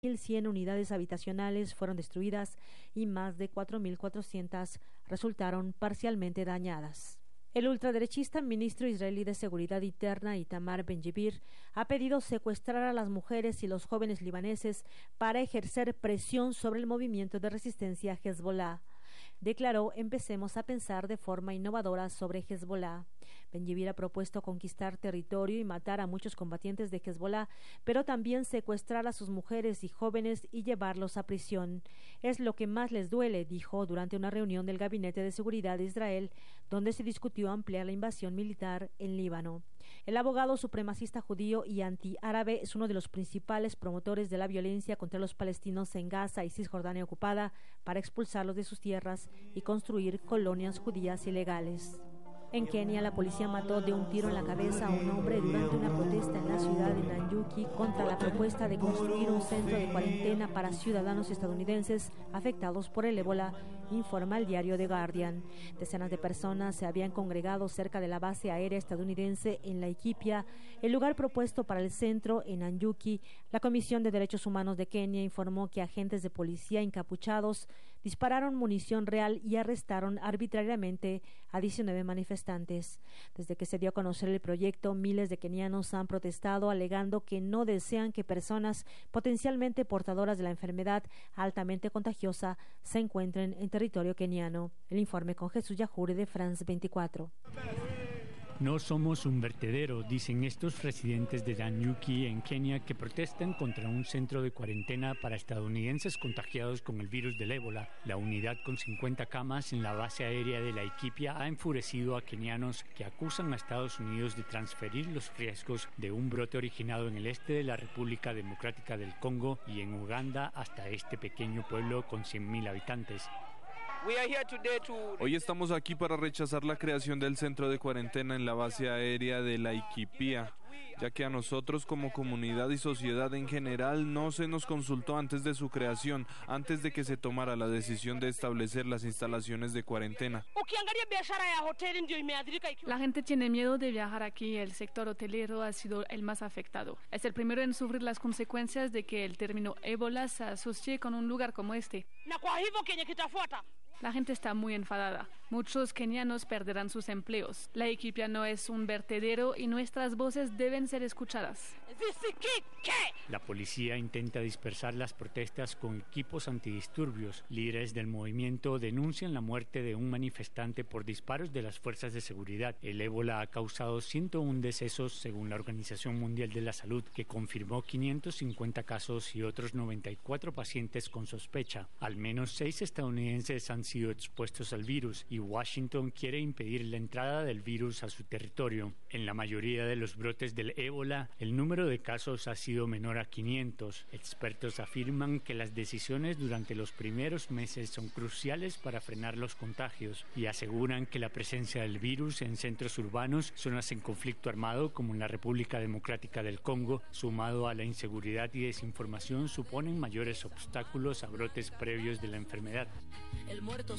1.100 unidades habitacionales fueron destruidas y más de 4.400 resultaron parcialmente dañadas. El ultraderechista ministro israelí de Seguridad Interna, Itamar Ben-Gvir, ha pedido secuestrar a las mujeres y los jóvenes libaneses para ejercer presión sobre el movimiento de resistencia Hezbollah. Declaró: empecemos a pensar de forma innovadora sobre Hezbollah. Ben-Gvir ha propuesto conquistar territorio y matar a muchos combatientes de Hezbollah, pero también secuestrar a sus mujeres y jóvenes y llevarlos a prisión. Es lo que más les duele, dijo durante una reunión del Gabinete de Seguridad de Israel, donde se discutió ampliar la invasión militar en Líbano. El abogado supremacista judío y antiárabe es uno de los principales promotores de la violencia contra los palestinos en Gaza y Cisjordania ocupada para expulsarlos de sus tierras y construir colonias judías ilegales. En Kenia, la policía mató de un tiro en la cabeza a un hombre durante una protesta en la ciudad de Nanyuki contra la propuesta de construir un centro de cuarentena para ciudadanos estadounidenses afectados por el ébola, informa el diario The Guardian. Decenas de personas se habían congregado cerca de la base aérea estadounidense en Laikipia, el lugar propuesto para el centro en Nanyuki. La Comisión de Derechos Humanos de Kenia informó que agentes de policía encapuchados dispararon munición real y arrestaron arbitrariamente a 19 manifestantes. Desde que se dio a conocer el proyecto, miles de kenianos han protestado alegando que no desean que personas potencialmente portadoras de la enfermedad altamente contagiosa se encuentren en territorio keniano. El informe con Jesús Yajure de France 24. No somos un vertedero, dicen estos residentes de Nanyuki en Kenia que protestan contra un centro de cuarentena para estadounidenses contagiados con el virus del ébola. La unidad con 50 camas en la base aérea de Laikipia ha enfurecido a kenianos que acusan a Estados Unidos de transferir los riesgos de un brote originado en el este de la República Democrática del Congo y en Uganda hasta este pequeño pueblo con 100.000 habitantes. Hoy estamos aquí para rechazar la creación del centro de cuarentena en la base aérea de Laikipia, ya que a nosotros como comunidad y sociedad en general no se nos consultó antes de su creación, antes de que se tomara la decisión de establecer las instalaciones de cuarentena. La gente tiene miedo de viajar aquí. El sector hotelero ha sido el más afectado. Es el primero en sufrir las consecuencias de que el término ébola se asocie con un lugar como este. La gente está muy enfadada. Muchos kenianos perderán sus empleos. Laikipia no es un vertedero y nuestras voces deben ser escuchadas. La policía intenta dispersar las protestas con equipos antidisturbios. Líderes del movimiento denuncian la muerte de un manifestante por disparos de las fuerzas de seguridad. El ébola ha causado 101 decesos según la Organización Mundial de la Salud, que confirmó 550 casos y otros 94 pacientes con sospecha. Al menos 6 estadounidenses han sido expuestos al virus y Washington quiere impedir la entrada del virus a su territorio. En la mayoría de los brotes del ébola, el número de casos ha sido menor a 500. Expertos afirman que las decisiones durante los primeros meses son cruciales para frenar los contagios y aseguran que la presencia del virus en centros urbanos, zonas en conflicto armado como en la República Democrática del Congo, sumado a la inseguridad y desinformación, suponen mayores obstáculos a brotes previos de la enfermedad. El muerto